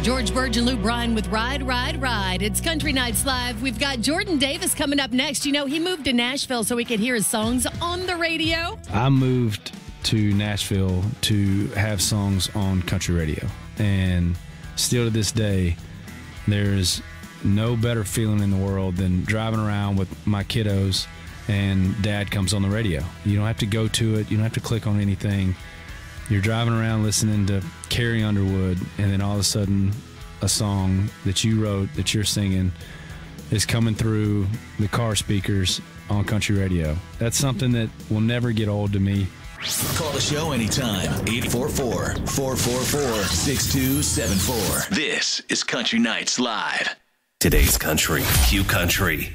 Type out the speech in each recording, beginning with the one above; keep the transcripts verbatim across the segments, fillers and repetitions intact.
George Burge and Lou Bryan with Ride, Ride, Ride. It's Country Nights Live. We've got Jordan Davis coming up next. You know, he moved to Nashville so he could hear his songs on the radio. I moved to Nashville to have songs on country radio. And still to this day, there's no better feeling in the world than driving around with my kiddos and Dad comes on the radio. You don't have to go to it. You don't have to click on anything. You're driving around listening to Carrie Underwood, and then all of a sudden a song that you wrote, that you're singing, is coming through the car speakers on country radio. That's something that will never get old to me. Call the show anytime. eight four four, four four four, six two seven four. This is Country Nights Live. Today's Country, Q Country.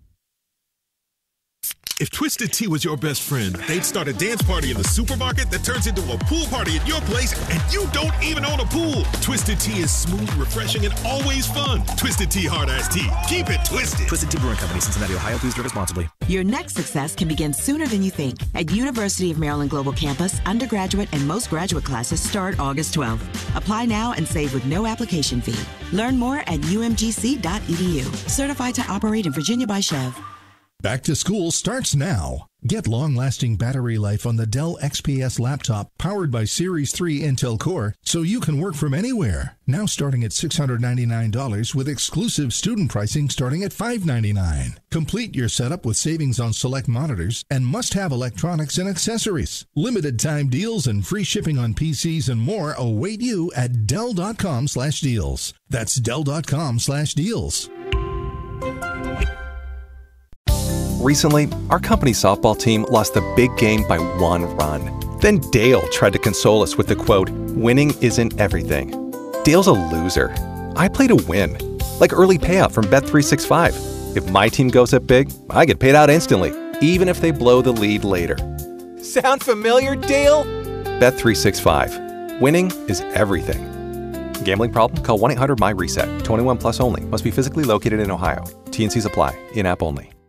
If Twisted Tea was your best friend, they'd start a dance party in the supermarket that turns into a pool party at your place, and you don't even own a pool. Twisted Tea is smooth, refreshing, and always fun. Twisted Tea Hard Iced Tea. Keep it twisted. Twisted Tea Brewing Company, Cincinnati, Ohio. Please drink responsibly. Your next success can begin sooner than you think. At University of Maryland Global Campus, undergraduate and most graduate classes start August twelfth. Apply now and save with no application fee. Learn more at u m g c dot e d u. Certified to operate in Virginia by Chev. Back to school starts now. Get long-lasting battery life on the Dell X P S laptop powered by Series three Intel Core so you can work from anywhere. Now starting at six hundred ninety-nine dollars with exclusive student pricing starting at five hundred ninety-nine dollars. Complete your setup with savings on select monitors and must-have electronics and accessories. Limited time deals and free shipping on P Cs and more await you at Dell.com slash deals. That's Dell.com slash deals. Recently, our company softball team lost the big game by one run. Then Dale tried to console us with the quote, "Winning isn't everything." Dale's a loser. I play to win. Like early payout from Bet three sixty-five. If my team goes up big, I get paid out instantly, even if they blow the lead later. Sound familiar, Dale? Bet three sixty-five. Winning is everything. Gambling problem? Call one eight hundred M Y RESET. twenty-one plus only. Must be physically located in Ohio. T and Cs apply. In-app only.